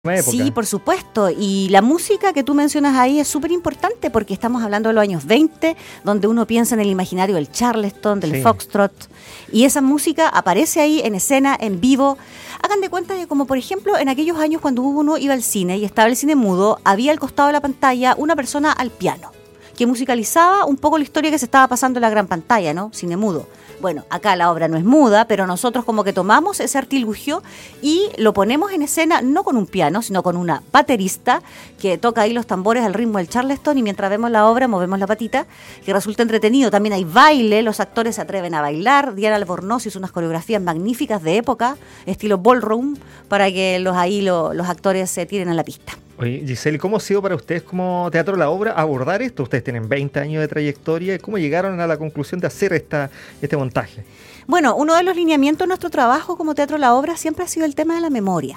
Época. Sí, por supuesto. Y la música que tú mencionas ahí es súper importante porque estamos hablando de los años 20, donde uno piensa en el imaginario del Charleston, del Foxtrot. Y esa música aparece ahí en escena, en vivo. Hagan de cuenta de como, por ejemplo, en aquellos años cuando uno iba al cine y estaba el cine mudo, había al costado de la pantalla una persona al piano que musicalizaba un poco la historia que se estaba pasando en la gran pantalla, ¿no? Cine mudo. Bueno, acá la obra no es muda, pero nosotros como que tomamos ese artilugio y lo ponemos en escena no con un piano, sino con una baterista que toca ahí los tambores al ritmo del Charleston y mientras vemos la obra movemos la patita, que resulta entretenido. También hay baile, los actores se atreven a bailar. Diana Albornoz hizo unas coreografías magníficas de época, estilo ballroom, para que los actores se tiren a la pista. Oye, Giselle, ¿cómo ha sido para ustedes como Teatro La Obra abordar esto? Ustedes tienen 20 años de trayectoria. ¿Cómo llegaron a la conclusión de hacer este montaje? Bueno, uno de los lineamientos de nuestro trabajo como Teatro La Obra siempre ha sido el tema de la memoria.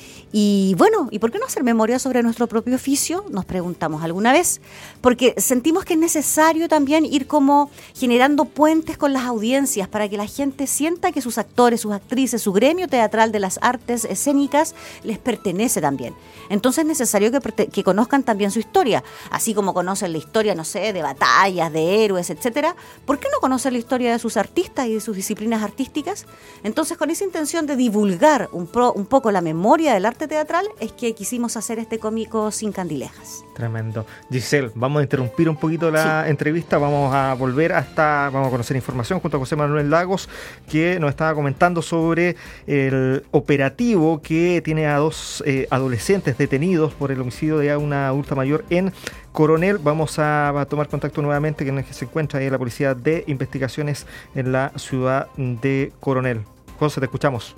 Y bueno, ¿y por qué no hacer memoria sobre nuestro propio oficio? Nos preguntamos alguna vez, porque sentimos que es necesario también ir como generando puentes con las audiencias para que la gente sienta que sus actores, sus actrices, su gremio teatral de las artes escénicas les pertenece también. Entonces es necesario que conozcan también su historia, así como conocen la historia, no sé, de batallas, de héroes, etcétera. ¿Por qué no conocen la historia de sus artistas y de sus disciplinas artísticas? Entonces, con esa intención de divulgar un poco la memoria del arte teatral es que quisimos hacer este cómico Sin Candilejas. Tremendo. Giselle, vamos a interrumpir un poquito la entrevista, vamos a vamos a conocer información junto a José Manuel Lagos, que nos estaba comentando sobre el operativo que tiene a dos adolescentes detenidos por el homicidio de una adulta mayor en Coronel. Vamos a tomar contacto nuevamente, que se encuentra ahí la Policía de Investigaciones en la ciudad de Coronel. José, te escuchamos.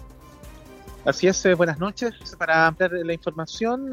Así es, buenas noches. Para ampliar la información,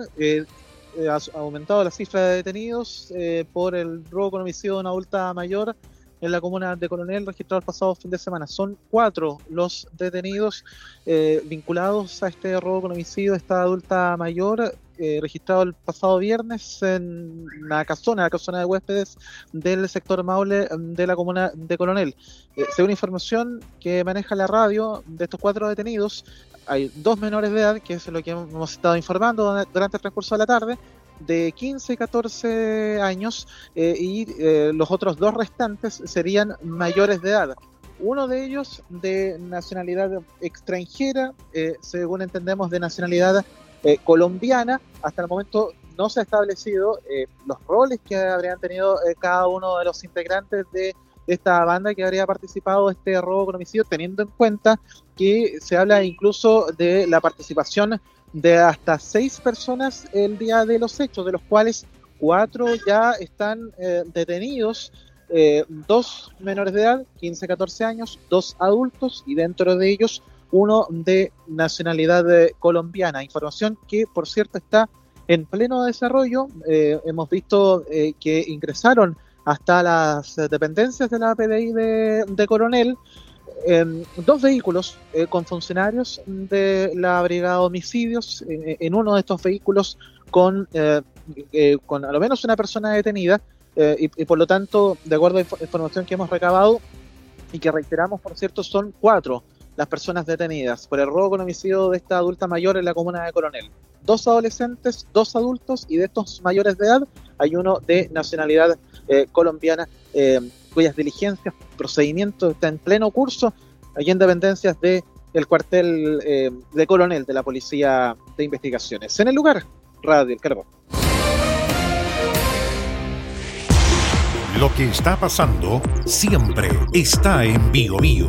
ha aumentado la cifra de detenidos por el robo con homicidio de una adulta mayor en la comuna de Coronel, registrado el pasado fin de semana. Son 4 los detenidos vinculados a este robo con homicidio de esta adulta mayor, registrado el pasado viernes en la casona de huéspedes del sector Maule de la comuna de Coronel. Según información que maneja la radio, de estos 4 detenidos, hay 2 menores de edad, que es lo que hemos estado informando durante el transcurso de la tarde, de 15 y 14 años, y los otros 2 restantes serían mayores de edad. Uno de ellos de nacionalidad extranjera, según entendemos de nacionalidad colombiana. Hasta el momento no se ha establecido los roles que habrían tenido cada uno de los integrantes de esta banda que habría participado en este robo con homicidio, teniendo en cuenta que se habla incluso de la participación de hasta 6 personas el día de los hechos, de los cuales 4 ya están detenidos, 2 menores de edad, 15, 14 años, 2 adultos y dentro de ellos uno de nacionalidad colombiana. Información que, por cierto, está en pleno desarrollo. Hemos visto que ingresaron hasta las dependencias de la PDI de Coronel 2 vehículos con funcionarios de la Brigada de Homicidios. En uno de estos vehículos con a lo menos una persona detenida, y por lo tanto, de acuerdo a información que hemos recabado y que reiteramos, por cierto, son 4 las personas detenidas por el robo con homicidio de esta adulta mayor en la comuna de Coronel. 2 adolescentes, 2 adultos, y de estos mayores de edad hay uno de nacionalidad colombiana, cuyas diligencias, procedimiento está en pleno curso allí en dependencias del cuartel de Coronel de la Policía de Investigaciones. En el lugar, Radio El Carbón. Lo que está pasando siempre está en Bío Bío.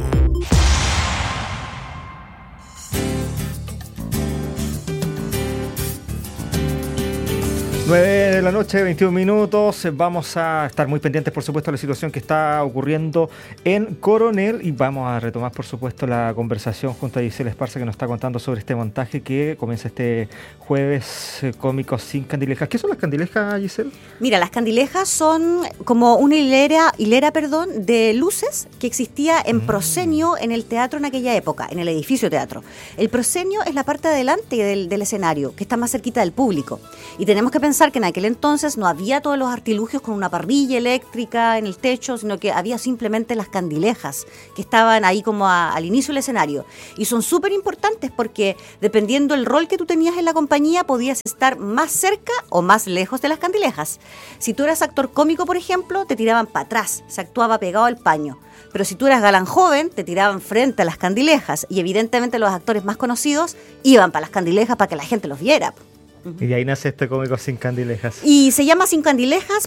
9 de la noche, 21 minutos. Vamos a estar muy pendientes, por supuesto, de la situación que está ocurriendo en Coronel y vamos a retomar, por supuesto, la conversación junto a Giselle Esparza, que nos está contando sobre este montaje que comienza este jueves, Cómicos Sin Candilejas. ¿Qué son las candilejas, Giselle? Mira, las candilejas son como una hilera de luces que existía en proscenio en el teatro en aquella época, en el edificio teatro. El proscenio es la parte de adelante del escenario, que está más cerquita del público. Y tenemos que pensar pensar que en aquel entonces no había todos los artilugios con una parrilla eléctrica en el techo, sino que había simplemente las candilejas que estaban ahí como al inicio del escenario. Y son súper importantes porque dependiendo del rol que tú tenías en la compañía, podías estar más cerca o más lejos de las candilejas. Si tú eras actor cómico, por ejemplo, te tiraban para atrás, se actuaba pegado al paño. Pero si tú eras galán joven, te tiraban frente a las candilejas. Y evidentemente los actores más conocidos iban para las candilejas para que la gente los viera. Y de ahí nace este cómico Sin Candilejas. Y se llama Sin Candilejas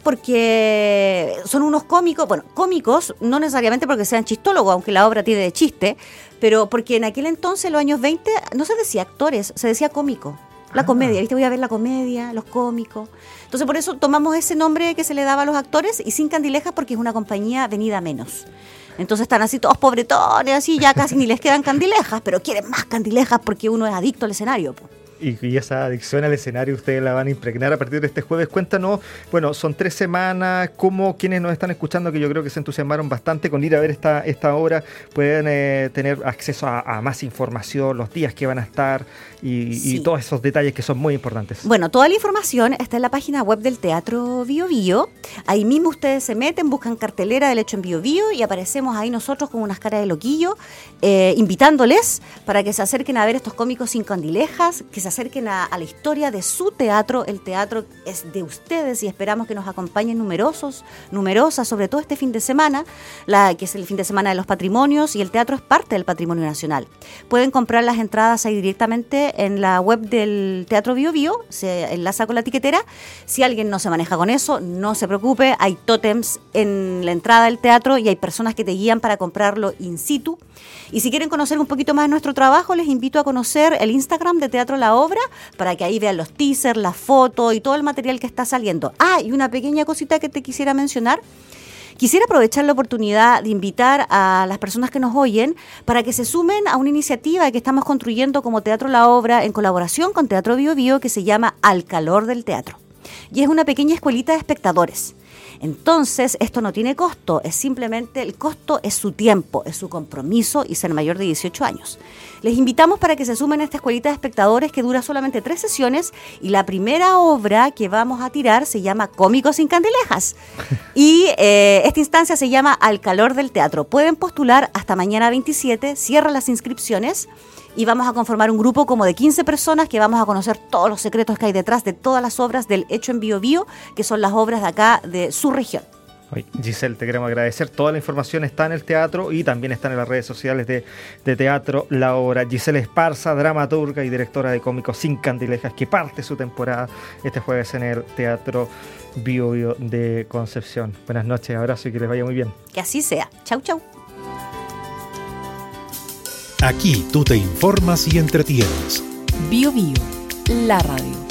porque son unos cómicos, bueno, cómicos, no necesariamente porque sean chistólogos, aunque la obra tiene de chiste, pero porque en aquel entonces, en los años 20, no se decía actores, se decía cómico. La comedia, ¿viste? Voy a ver la comedia, los cómicos. Entonces por eso tomamos ese nombre que se le daba a los actores y Sin Candilejas porque es una compañía venida menos. Entonces están así todos pobretones, así ya casi ni les quedan candilejas, pero quieren más candilejas porque uno es adicto al escenario, po. Y esa adicción al escenario ustedes la van a impregnar a partir de este jueves. Cuéntanos, bueno, son 3 semanas, ¿cómo quienes nos están escuchando, que yo creo que se entusiasmaron bastante con ir a ver esta obra, pueden tener acceso a más información, los días que van a estar y todos esos detalles que son muy importantes? Bueno, toda la información está en la página web del Teatro Bio Bio. Ahí mismo ustedes se meten, buscan cartelera del Hecho en Bio Bio y aparecemos ahí nosotros con unas caras de loquillo, invitándoles para que se acerquen a ver estos cómicos sin candilejas, que se acerquen a la historia de su teatro. El teatro es de ustedes y esperamos que nos acompañen numerosas, sobre todo este fin de semana, que es el fin de semana de los patrimonios, y el teatro es parte del patrimonio nacional. Pueden comprar las entradas ahí directamente en la web del Teatro Bio Bio, se enlaza con la tiquetera. Si alguien no se maneja con eso, no se preocupe, hay tótems en la entrada del teatro y hay personas que te guían para comprarlo in situ. Y si quieren conocer un poquito más nuestro trabajo, les invito a conocer el Instagram de Teatro La Obra, para que ahí vean los teasers, las fotos y todo el material que está saliendo. Y una pequeña cosita que te quisiera mencionar. Quisiera aprovechar la oportunidad de invitar a las personas que nos oyen para que se sumen a una iniciativa que estamos construyendo como Teatro La Obra en colaboración con Teatro Bio Bio, que se llama Al Calor del Teatro. Y es una pequeña escuelita de espectadores. Entonces, esto no tiene costo, es simplemente el costo es su tiempo, es su compromiso y ser mayor de 18 años. Les invitamos para que se sumen a esta escuelita de espectadores que dura solamente 3 sesiones y la primera obra que vamos a tirar se llama Cómicos sin Candilejas y esta instancia se llama Al Calor del Teatro. Pueden postular hasta mañana 27, cierran las inscripciones y vamos a conformar un grupo como de 15 personas que vamos a conocer todos los secretos que hay detrás de todas las obras del Hecho en Bio Bio, que son las obras de acá de su región. Giselle, te queremos agradecer. Toda la información está en el teatro y también están en las redes sociales de Teatro La Obra. Giselle Esparza, dramaturga y directora de Cómicos sin Candilejas, que parte su temporada este jueves en el Teatro Bio Bio de Concepción. Buenas noches, abrazo y que les vaya muy bien. Que así sea. Chau, chau. Aquí tú te informas y entretienes. Bio Bio, la radio.